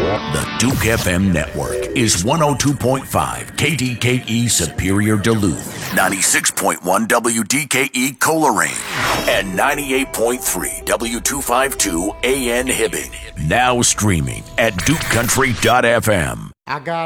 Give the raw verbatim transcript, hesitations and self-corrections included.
The Duke F M network is one oh two point five K D K E Superior Duluth, ninety-six point one W D K E Coleraine, and ninety-eight point three W two fifty-two A N Hibbing. Now streaming at duke country dot f m. I got